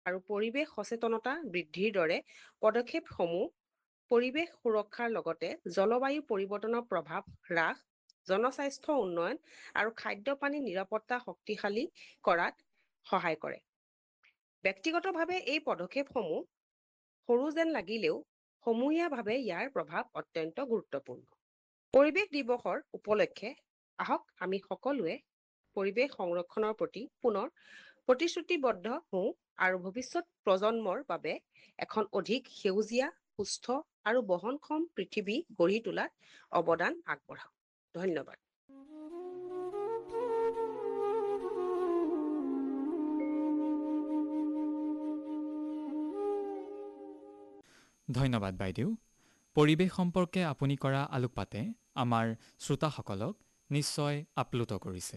আৰু পৰিৱেশ সচেতনতা বৃদ্ধিৰ দৰে পদক্ষেপসমূহ পৰিৱেশ সুৰক্ষাৰ লগতে জলবায়ু পৰিৱৰ্তনৰ প্ৰভাৱ হ্ৰাস, জনস্বাস্থ্য উন্নয়ন আৰু খাদ্য পানীৰ নিৰাপত্তা শক্তিশালী কৰাত সহায় কৰে। ব্যক্তিগতভাৱে এই পদক্ষেপসমূহ সৰু যেন লাগিলেও সমূহীয়াভাৱে ইয়াৰ প্ৰভাৱ অত্যন্ত গুৰুত্বপূৰ্ণ। পৰিৱেশ দিৱসৰ উপলক্ষে আহক আমি সকলোৱে পৰিৱেশ সংৰক্ষণৰ প্ৰতি পুনৰ প্ৰতিশ্ৰুতিবদ্ধ হওঁ আৰু ভৱিষ্যত প্ৰজন্মৰ বাবে এখন অধিক সেউজীয়া, সুস্থ আৰু বহনক্ষম পৃথিৱী গঢ়ি তোলাত অৱদান আগবঢ়াওঁ। ধন্যবাদ। ধন্যবাদ বাইদেউ। পৰিৱেশ সম্পৰ্কে আপুনি কৰা আলোকপাতে আমাৰ শ্ৰোতাসকলক নিশ্চয় আপ্লুত কৰিছে।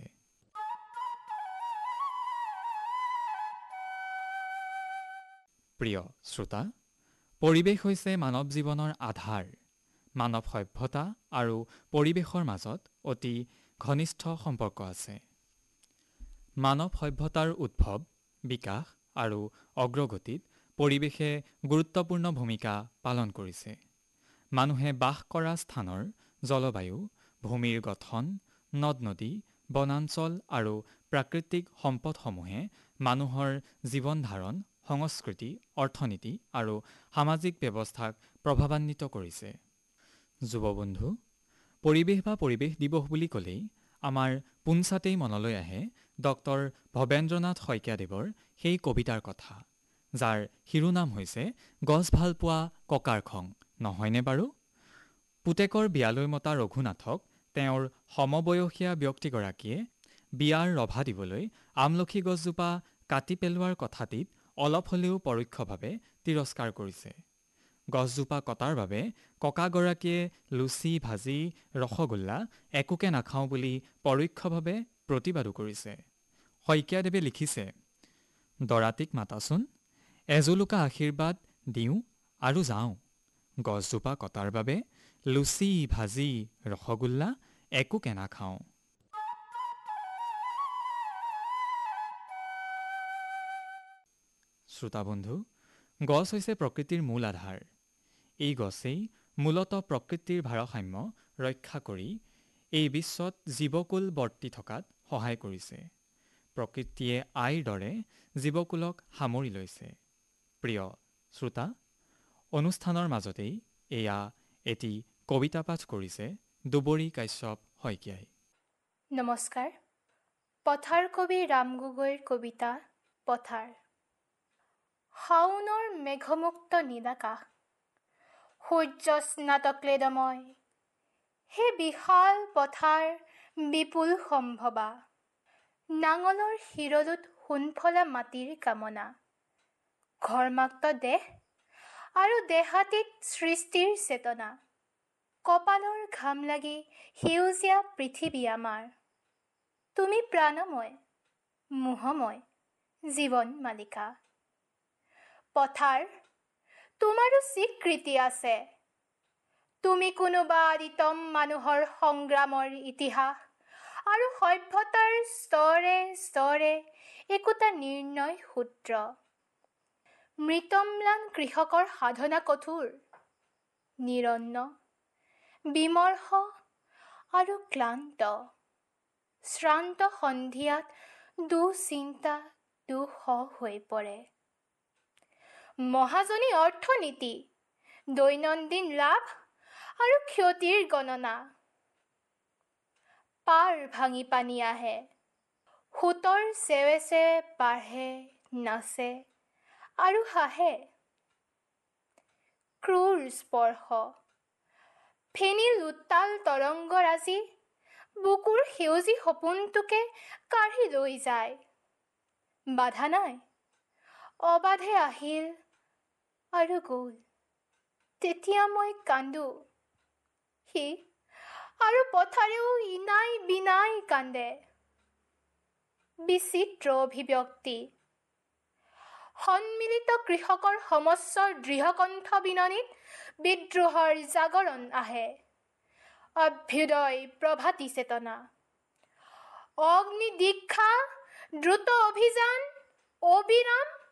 প্ৰিয় শ্ৰোতা, পৰিৱেশ হৈছে মানৱ জীৱনৰ আধাৰ। মানৱ সভ্যতা আৰু পৰিৱেশৰ মাজত অতি ঘনিষ্ঠ সম্পৰ্ক আছে। মানৱ সভ্যতাৰ উদ্ভৱ, বিকাশ আৰু অগ্ৰগতিত পৰিৱেশে গুৰুত্বপূৰ্ণ ভূমিকা পালন কৰিছে। মানুহে বাস কৰা স্থানৰ জলবায়ু, ভূমিৰ গঠন, নদ-নদী, বনাঞ্চল আৰু প্ৰাকৃতিক সম্পদসমূহে মানুহৰ জীৱন ধাৰণ, সংস্কৃতি, অৰ্থনীতি আৰু সামাজিক ব্যৱস্থাক প্ৰভাৱান্বিত কৰিছে। যুৱবন্ধু, পৰিৱেশ বা পৰিৱেশ দিৱস বুলি ক'লেই আমাৰ পোনছাতেই মনলৈ আহে ডক্টৰ ভৱেন্দ্ৰনাথ শইকীয়াদেৱৰ সেই কবিতাৰ কথা, যাৰ শিৰোনাম হৈছে গছ ভাল পোৱা ককাৰ খং, নহয়নে বাৰু? পুতেকৰ বিয়ালৈ মতা ৰঘুনাথক তেওঁৰ সমবয়সীয়া ব্যক্তিগৰাকীয়ে বিয়াৰ ৰভা দিবলৈ আমলখি গছজোপা কাটি পেলোৱাৰ কথাটিত অলপ হ'লেও পৰোক্ষভাৱে তিৰস্কাৰ কৰিছে। গছজোপা কটাৰ বাবে ককাগৰাকীয়ে লুচি, ভাজি, ৰসগোল্লা একোকে নাখাওঁ বুলি পৰোক্ষভাৱে প্ৰতিবাদো কৰিছে। শইকীয়াদেৱে লিখিছে, দৰাটিক মাতাচোন, এজোলোকা আশীৰ্বাদ দিওঁ আৰু যাওঁ। গছজোপা কটাৰ বাবে লুচি, ভাজি, ৰসগোল্লা একোকে নাখাওঁ। শ্ৰোতাবন্ধু, গছ হৈছে প্ৰকৃতিৰ মূল আধাৰ। এই গছেই মূলতঃ প্ৰকৃতিৰ ভাৰসাম্য ৰক্ষা কৰি এই বিশ্বত জীৱকুল বৰ্তি থকাত সহায় কৰিছে। প্ৰকৃতিয়ে আইৰ দৰে জীৱকুলক সামৰি লৈছে। প্ৰিয় শ্ৰোতা, অনুষ্ঠানৰ মাজতেই এয়া এটি কবিতা পাঠ কৰিছে দুবৰী কাশ্যপ শইকীয়াই। নমস্কাৰ। পথাৰ কবি ৰাম গগৈৰ কবিতা পথাৰ। শাওনৰ মেঘমুক্ত নীলাকাশ, সূৰ্য স্নাতক্লেদময়, হে বিশাল পথাৰ বিপুল সম্ভৱা, নাঙলৰ শিৰলুত সোণফলা মাটিৰ কামনা, ঘৰ্মাক্ত দেহ আৰু দেহাতীত সৃষ্টিৰ চেতনা, কপালৰ ঘাম লাগি সেউজীয়া পৃথিৱী আমাৰ, তুমি প্ৰাণময়, মোহময়, জীৱন মালিকা। পথাৰ, তোমাৰো স্বীকৃতি আছে। তুমি কোনোবা আদিতম মানুহৰ সংগ্ৰামৰ ইতিহাস আৰু সভ্যতাৰ স্তৰে স্তৰে একোটা নিৰ্ণয় সূত্ৰ। মৃতম্লান কৃষকৰ সাধনা কঠোৰ, নিৰন্ন, বিমৰ্ষ আৰু ক্লান্ত। শ্ৰান্ত সন্ধিয়াত দুশ্চিন্তা দুঃসহ হৈ পৰে। মহাজনী অৰ্থনীতি, দৈনন্দিন লাভ আৰু ক্ষতিৰ গণনা। পাৰ ভাঙি পানী আহে, সোঁতৰ চেৱে চেৱে বাঢ়ে, নাচে আৰু হাঁহে। ক্ৰূৰ স্পৰ্শ, ফেনিল উত্তাল তৰংগৰাজি বুকুৰ সেউজী সপোনটোকে কাঢ়ি লৈ যায়। বাধা নাই, অবাধে আহিল আৰু গ'ল। তেতিয়া মই কান্দো, সি আৰু পথাৰেও ইনাই বিনাই কান্দে। বিচিত্ৰ অভিব্যক্তি। সন্মিলিত কৃষকৰ সমস্যৰ দৃঢ়কণ্ঠ বিননিত বিদ্ৰোহৰ জাগৰণ আহে। অভ্যুদয় প্ৰভাতী চেতনা, অগ্নি দীক্ষা, দ্ৰুত অভিযান, অবিৰাম